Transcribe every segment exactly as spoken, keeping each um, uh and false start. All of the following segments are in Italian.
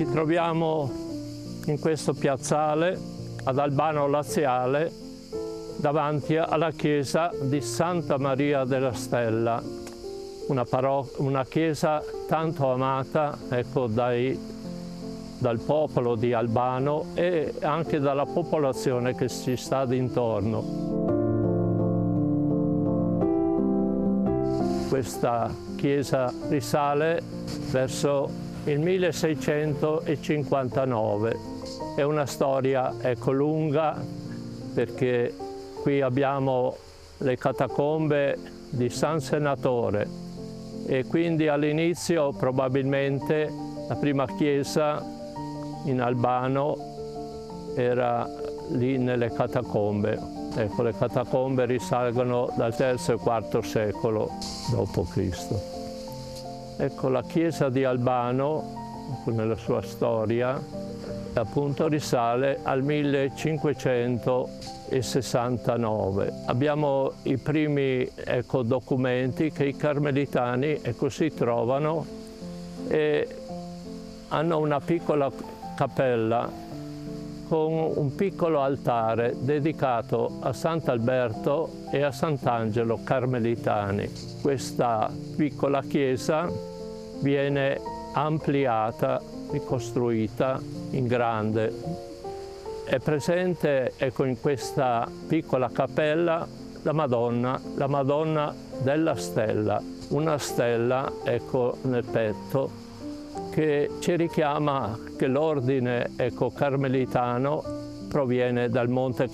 Ci troviamo in questo piazzale ad Albano Laziale davanti alla chiesa di Santa Maria della Stella, una, una chiesa tanto amata, ecco, dai, dal popolo di Albano e anche dalla popolazione che ci sta d'intorno. Questa chiesa risale verso il milleseicentocinquantanove. È una storia, ecco, lunga, perché qui abbiamo le catacombe di San Senatore e quindi all'inizio probabilmente la prima chiesa in Albano era lì nelle catacombe. Ecco, le catacombe risalgono dal terzo e quarto secolo dopo Cristo. Ecco, la chiesa di Albano, nella sua storia, appunto risale al millecinquecentosessantanove. Abbiamo i primi, ecco, documenti che i carmelitani, ecco, si trovano e hanno una piccola cappella con un piccolo altare dedicato a Sant'Alberto e a Sant'Angelo carmelitani. Questa piccola chiesa viene ampliata, ricostruita in grande. È presente, ecco, in questa piccola cappella la Madonna, la Madonna della Stella, una stella, ecco, nel petto, che ci richiama che l'ordine, ecco, carmelitano proviene dal Monte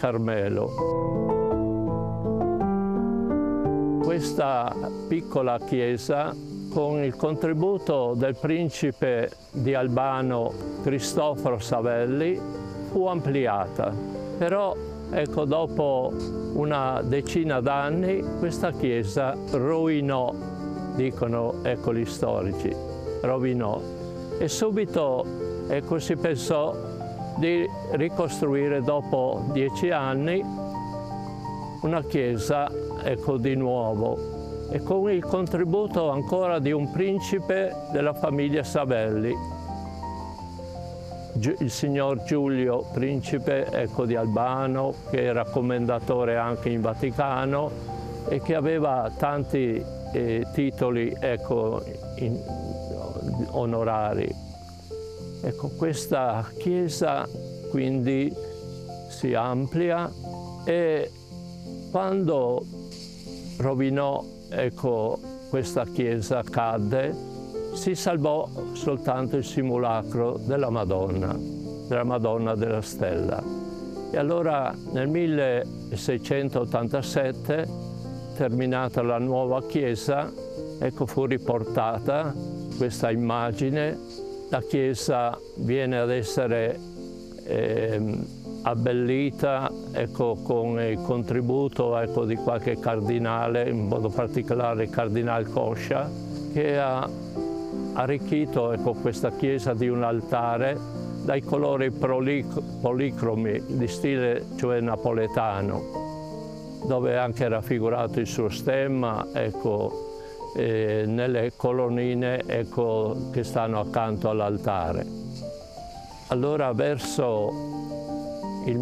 Carmelo. Questa piccola chiesa, con il contributo del principe di Albano Cristoforo Savelli, fu ampliata. Però, ecco, dopo una decina d'anni questa chiesa rovinò, dicono, ecco, gli storici, rovinò. E subito, ecco, si pensò di ricostruire dopo dieci anni una chiesa, ecco, di nuovo, e con il contributo ancora di un principe della famiglia Savelli, il signor Giulio, principe, ecco, di Albano, che era commendatore anche in Vaticano e che aveva tanti eh, titoli, ecco, in, onorari. Ecco, questa chiesa quindi si amplia e quando rovinò, ecco, questa chiesa cadde, si salvò soltanto il simulacro della Madonna, della Madonna della Stella. E allora nel milleseicentottantasette, terminata la nuova chiesa, ecco, fu riportata questa immagine. La chiesa viene ad essere eh, abbellita, ecco, con il contributo, ecco, di qualche cardinale, in modo particolare il cardinale Coscia, che ha arricchito, ecco, questa chiesa di un altare dai colori policromi di stile, cioè napoletano, dove è anche raffigurato il suo stemma, ecco, eh, nelle colonnine, ecco, che stanno accanto all'altare. Allora verso il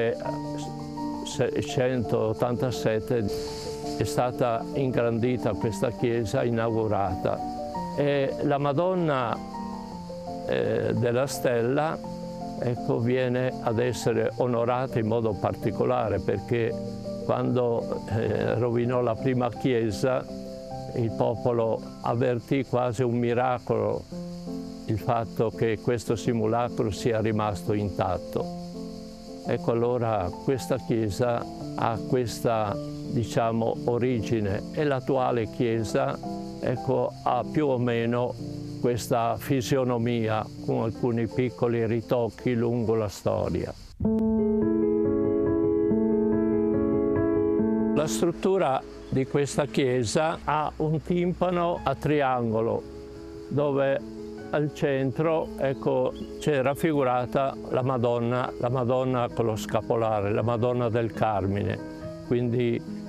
milleseicentottantasette è stata ingrandita questa chiesa, inaugurata, e la Madonna eh, della Stella, ecco, viene ad essere onorata in modo particolare, perché quando eh, rovinò la prima chiesa il popolo avvertì quasi un miracolo il fatto che questo simulacro sia rimasto intatto. Ecco, allora questa chiesa ha questa, diciamo, origine, e l'attuale chiesa, ecco, ha più o meno questa fisionomia con alcuni piccoli ritocchi lungo la storia. La struttura di questa chiesa ha un timpano a triangolo, dove al centro, ecco, c'è raffigurata la Madonna, la Madonna con lo scapolare, la Madonna del Carmine. Quindi